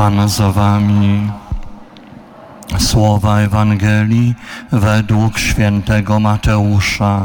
Pan z wami. Słowa Ewangelii według świętego Mateusza.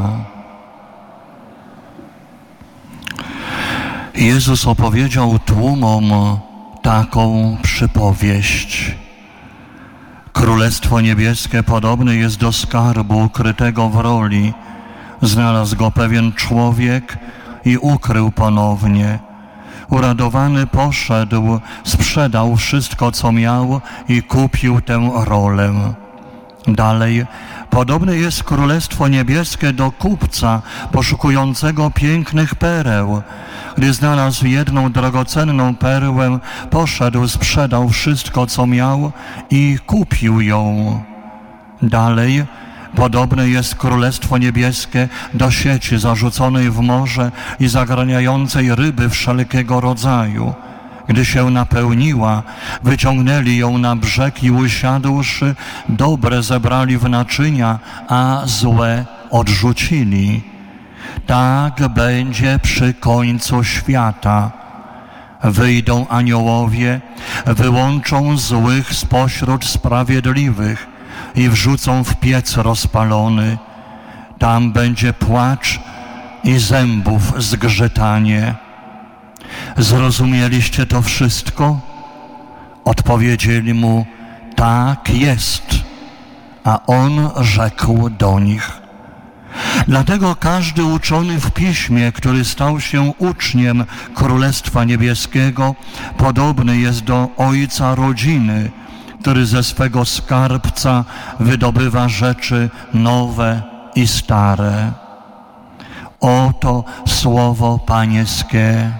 Jezus opowiedział tłumom taką przypowieść. Królestwo niebieskie podobne jest do skarbu ukrytego w roli. Znalazł go pewien człowiek i ukrył ponownie. Uradowany poszedł, sprzedał wszystko, co miał i kupił tę rolę. Dalej, podobne jest Królestwo Niebieskie do kupca poszukującego pięknych pereł. Gdy znalazł jedną drogocenną perłę, poszedł, sprzedał wszystko, co miał i kupił ją. Dalej, podobne jest Królestwo Niebieskie do sieci zarzuconej w morze i zagraniającej ryby wszelkiego rodzaju. Gdy się napełniła, wyciągnęli ją na brzeg i usiadłszy, dobre zebrali w naczynia, a złe odrzucili. Tak będzie przy końcu świata. Wyjdą aniołowie, wyłączą złych spośród sprawiedliwych i wrzucą w piec rozpalony. Tam będzie płacz i zębów zgrzytanie. Zrozumieliście to wszystko? Odpowiedzieli mu, tak jest. A on rzekł do nich. Dlatego każdy uczony w Piśmie, który stał się uczniem Królestwa Niebieskiego, podobny jest do ojca rodziny, który ze swego skarbca wydobywa rzeczy nowe i stare. Oto słowo Pańskie.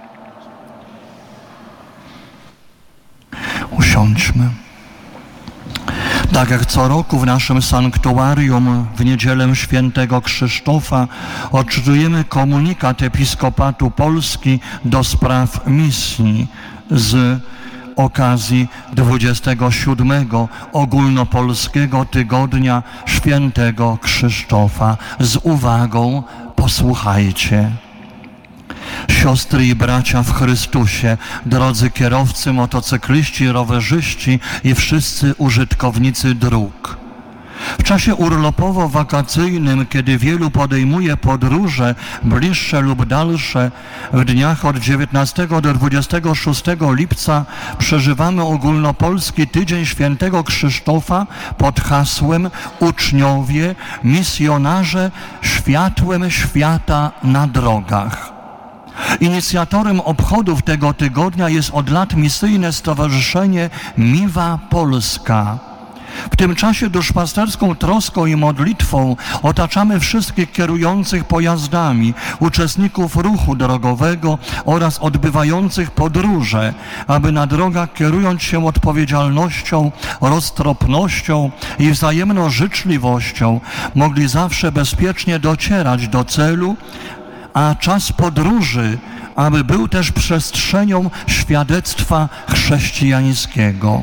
Usiądźmy. Tak jak co roku w naszym sanktuarium w niedzielę świętego Krzysztofa odczytujemy komunikat Episkopatu Polski do spraw misji z okazji 27. Ogólnopolskiego Tygodnia Świętego Krzysztofa. Z uwagą posłuchajcie. Siostry i bracia w Chrystusie, drodzy kierowcy, motocykliści, rowerzyści i wszyscy użytkownicy dróg. W czasie urlopowo-wakacyjnym, kiedy wielu podejmuje podróże bliższe lub dalsze, w dniach od 19 do 26 lipca przeżywamy ogólnopolski Tydzień Świętego Krzysztofa pod hasłem Uczniowie, misjonarze, światłem świata na drogach. Inicjatorem obchodów tego tygodnia jest od lat misyjne stowarzyszenie Miwa Polska. W tym czasie duszpasterską troską i modlitwą otaczamy wszystkich kierujących pojazdami, uczestników ruchu drogowego oraz odbywających podróże, aby na drogach, kierując się odpowiedzialnością, roztropnością i wzajemną życzliwością, mogli zawsze bezpiecznie docierać do celu, a czas podróży, aby był też przestrzenią świadectwa chrześcijańskiego.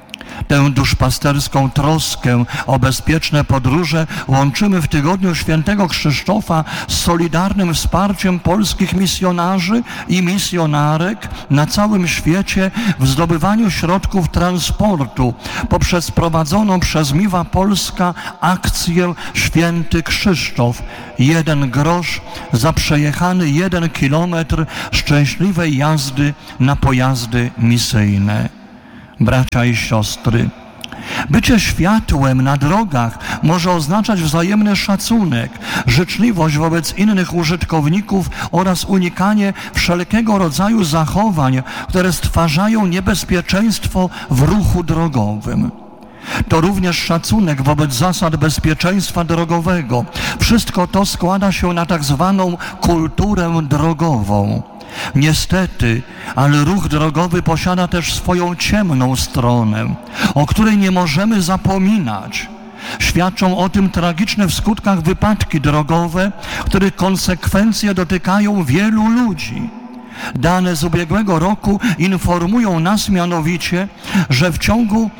Tę duszpasterską troskę o bezpieczne podróże łączymy w Tygodniu Świętego Krzysztofa z solidarnym wsparciem polskich misjonarzy i misjonarek na całym świecie w zdobywaniu środków transportu poprzez prowadzoną przez Miwa Polska akcję Święty Krzysztof. 1 grosz za przejechany 1 kilometr szczęśliwej jazdy na pojazdy misyjne. Bracia i siostry, bycie światłem na drogach może oznaczać wzajemny szacunek, życzliwość wobec innych użytkowników oraz unikanie wszelkiego rodzaju zachowań, które stwarzają niebezpieczeństwo w ruchu drogowym. To również szacunek wobec zasad bezpieczeństwa drogowego. Wszystko to składa się na tak zwaną kulturę drogową. Niestety, ale ruch drogowy posiada też swoją ciemną stronę, o której nie możemy zapominać. Świadczą o tym tragiczne w skutkach wypadki drogowe, których konsekwencje dotykają wielu ludzi. Dane z ubiegłego roku informują nas mianowicie, że w ciągu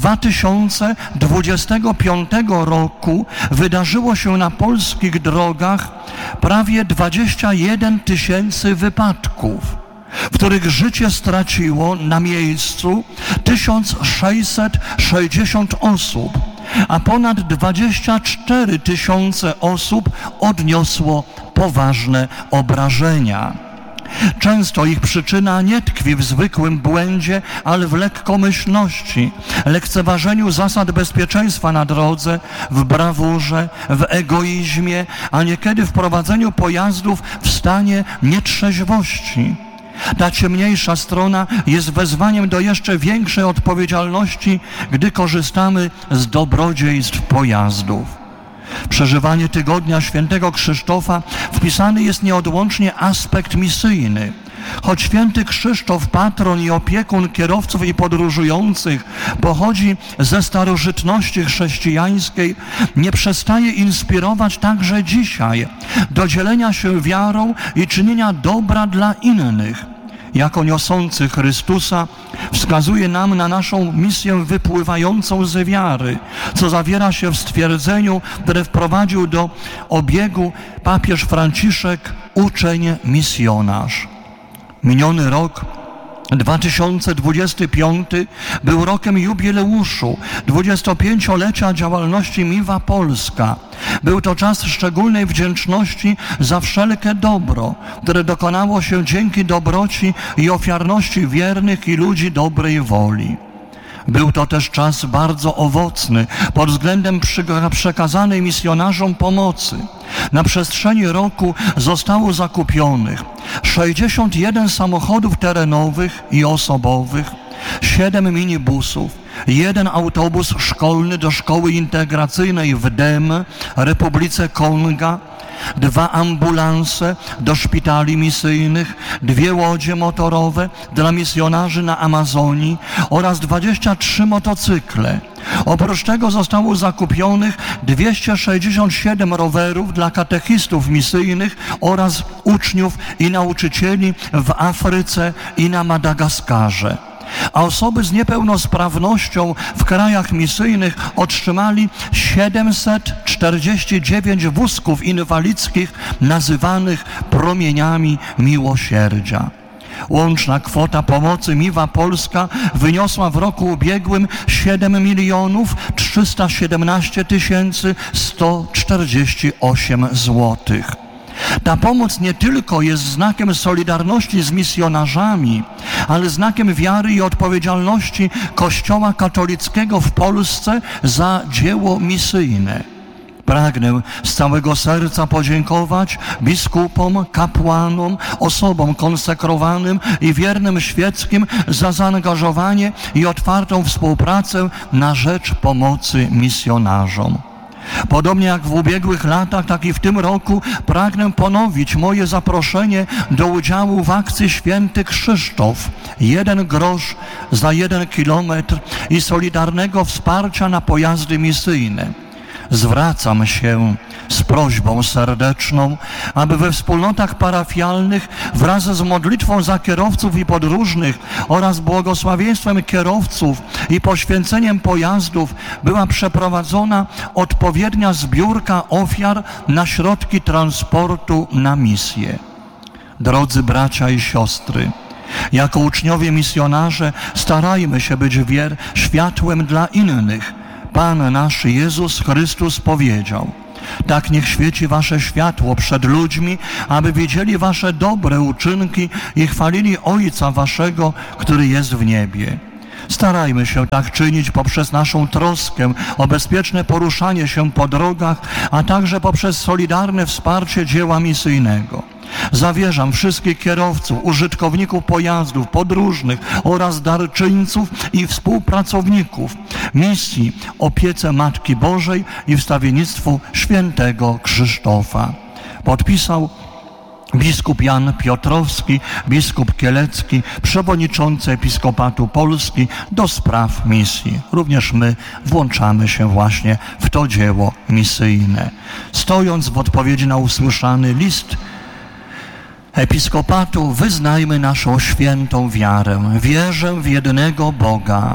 2025 roku wydarzyło się na polskich drogach prawie 21 000 wypadków. w których życie straciło na miejscu 1660 osób, a ponad 24 000 osób odniosło poważne obrażenia. Często ich przyczyna nie tkwi w zwykłym błędzie, ale w lekkomyślności, lekceważeniu zasad bezpieczeństwa na drodze, w brawurze, w egoizmie, a niekiedy w prowadzeniu pojazdów w stanie nietrzeźwości. Ta ciemniejsza strona jest wezwaniem do jeszcze większej odpowiedzialności, gdy korzystamy z dobrodziejstw pojazdów. W przeżywanie Tygodnia Świętego Krzysztofa wpisany jest nieodłącznie aspekt misyjny. Choć święty Krzysztof, patron i opiekun kierowców i podróżujących, pochodzi ze starożytności chrześcijańskiej, nie przestaje inspirować także dzisiaj do dzielenia się wiarą i czynienia dobra dla innych. Jako niosący Chrystusa wskazuje nam na naszą misję wypływającą z wiary, co zawiera się w stwierdzeniu, które wprowadził do obiegu papież Franciszek, uczeń misjonarz. Miniony rok 2025 był rokiem jubileuszu 25-lecia działalności Miwa Polska. Był to czas szczególnej wdzięczności za wszelkie dobro, które dokonało się dzięki dobroci i ofiarności wiernych i ludzi dobrej woli. Był to też czas bardzo owocny pod względem przekazanej misjonarzom pomocy. Na przestrzeni roku zostało zakupionych 61 samochodów terenowych i osobowych, 7 minibusów, 1 autobus szkolny do szkoły integracyjnej w Dem, Republice Konga, 2 ambulanse do szpitali misyjnych, 2 łodzie motorowe dla misjonarzy na Amazonii oraz 23 motocykle. Oprócz tego zostało zakupionych 267 rowerów dla katechistów misyjnych oraz uczniów i nauczycieli w Afryce i na Madagaskarze. A osoby z niepełnosprawnością w krajach misyjnych otrzymali 749 wózków inwalidzkich nazywanych promieniami miłosierdzia. Łączna kwota pomocy Miwa Polska wyniosła w roku ubiegłym 7 317 148 złotych. Ta pomoc nie tylko jest znakiem solidarności z misjonarzami, ale znakiem wiary i odpowiedzialności Kościoła katolickiego w Polsce za dzieło misyjne. Pragnę z całego serca podziękować biskupom, kapłanom, osobom konsekrowanym i wiernym świeckim za zaangażowanie i otwartą współpracę na rzecz pomocy misjonarzom. Podobnie jak w ubiegłych latach, tak i w tym roku pragnę ponowić moje zaproszenie do udziału w akcji Święty Krzysztof. 1 grosz za 1 kilometr i solidarnego wsparcia na pojazdy misyjne. Zwracam się z prośbą serdeczną, aby we wspólnotach parafialnych wraz z modlitwą za kierowców i podróżnych oraz błogosławieństwem kierowców i poświęceniem pojazdów była przeprowadzona odpowiednia zbiórka ofiar na środki transportu na misję. Drodzy bracia i siostry, jako uczniowie misjonarze starajmy się być światłem dla innych. Pan nasz Jezus Chrystus powiedział: tak niech świeci wasze światło przed ludźmi, aby widzieli wasze dobre uczynki i chwalili Ojca waszego, który jest w niebie. Starajmy się tak czynić poprzez naszą troskę o bezpieczne poruszanie się po drogach, a także poprzez solidarne wsparcie dzieła misyjnego. Zawierzam wszystkich kierowców, użytkowników pojazdów, podróżnych oraz darczyńców i współpracowników misji opiece Matki Bożej i wstawiennictwu Świętego Krzysztofa. Podpisał biskup Jan Piotrowski, biskup Kielecki, przewodniczący Episkopatu Polski do spraw misji. Również my włączamy się właśnie w to dzieło misyjne. Stojąc w odpowiedzi na usłyszany list Episkopatu, wyznajmy naszą świętą wiarę. Wierzę w jednego Boga,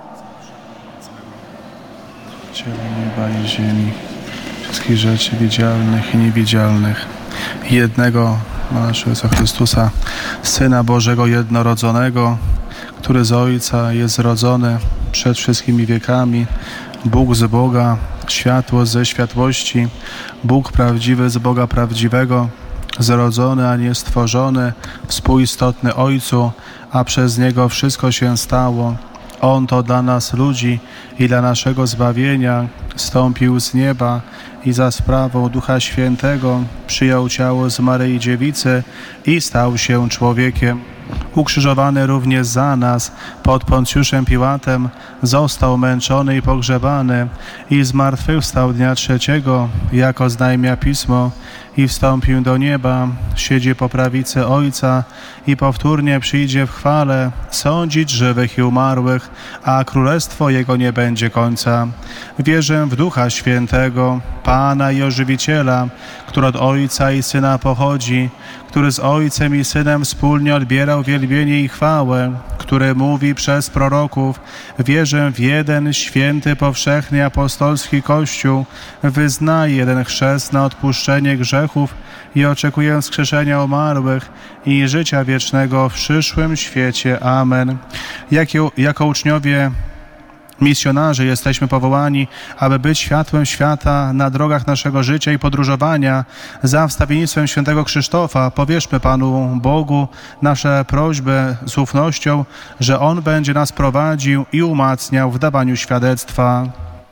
Ciebie nieba i ziemi, wszystkich rzeczy widzialnych i niewidzialnych, jednego naszego Jezusa Chrystusa, Syna Bożego jednorodzonego, który z Ojca jest zrodzony przed wszystkimi wiekami, Bóg z Boga, światło ze światłości, Bóg prawdziwy z Boga prawdziwego, zrodzony, a nie stworzony, współistotny Ojcu, a przez Niego wszystko się stało. On to dla nas ludzi i dla naszego zbawienia zstąpił z nieba i za sprawą Ducha Świętego przyjął ciało z Maryi Dziewicy i stał się człowiekiem. Ukrzyżowany również za nas pod Poncjuszem Piłatem, został męczony i pogrzebany i zmartwychwstał dnia trzeciego, jak oznajmia Pismo, i wstąpił do nieba, siedzi po prawicy Ojca i powtórnie przyjdzie w chwale sądzić żywych i umarłych, a królestwo Jego nie będzie końca. Wierzę w Ducha Świętego, Pana i Ożywiciela, który od Ojca i Syna pochodzi, który z Ojcem i Synem wspólnie odbierał wielbienie i chwałę, który mówi przez proroków: wierzę w jeden święty, powszechny, apostolski Kościół, wyznaję jeden chrzest na odpuszczenie grzechów i oczekuję wskrzeszenia umarłych i życia wiecznego w przyszłym świecie. Amen. Jako uczniowie misjonarze jesteśmy powołani, aby być światłem świata na drogach naszego życia i podróżowania. Za wstawiennictwem świętego Krzysztofa powierzmy Panu Bogu nasze prośby z ufnością, że On będzie nas prowadził i umacniał w dawaniu świadectwa.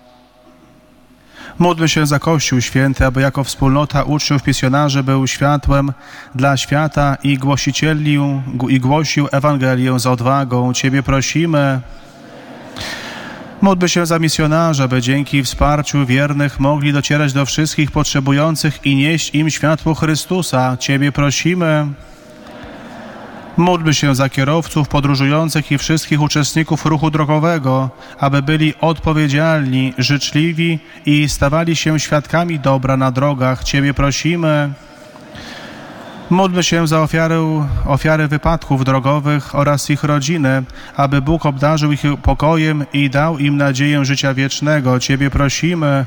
Módlmy się za Kościół Święty, aby jako wspólnota uczniów misjonarzy był światłem dla świata i głosił Ewangelię z odwagą. Ciebie prosimy. Módlmy się za misjonarzy, aby dzięki wsparciu wiernych mogli docierać do wszystkich potrzebujących i nieść im światło Chrystusa. Ciebie prosimy. Módlmy się za kierowców podróżujących i wszystkich uczestników ruchu drogowego, aby byli odpowiedzialni, życzliwi i stawali się świadkami dobra na drogach. Ciebie prosimy. Módlmy się za ofiary wypadków drogowych oraz ich rodziny, aby Bóg obdarzył ich pokojem i dał im nadzieję życia wiecznego. Ciebie prosimy.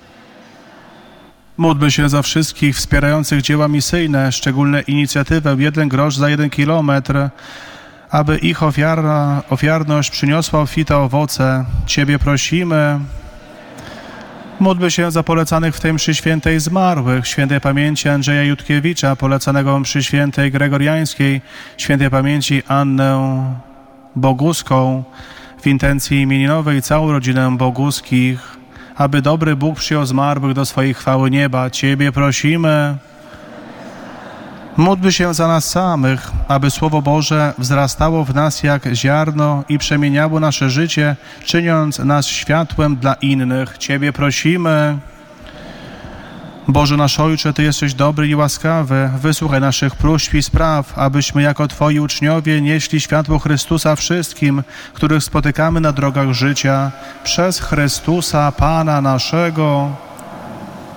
Módlmy się za wszystkich wspierających dzieła misyjne, szczególnie inicjatywę 1 grosz za 1 kilometr, aby ich ofiarność przyniosła obfite owoce. Ciebie prosimy. Módlmy się za polecanych w tej mszy świętej zmarłych, świętej pamięci Andrzeja Jutkiewicza, polecanego mszy świętej gregoriańskiej, świętej pamięci Annę Boguską, w intencji imieninowej całą rodzinę Boguskich, aby dobry Bóg przyjął zmarłych do swojej chwały nieba. Ciebie prosimy. Módlmy się za nas samych, aby Słowo Boże wzrastało w nas jak ziarno i przemieniało nasze życie, czyniąc nas światłem dla innych. Ciebie prosimy. Boże nasz Ojcze, Ty jesteś dobry i łaskawy. Wysłuchaj naszych próśb i spraw, abyśmy jako Twoi uczniowie nieśli światło Chrystusa wszystkim, których spotykamy na drogach życia. Przez Chrystusa, Pana naszego.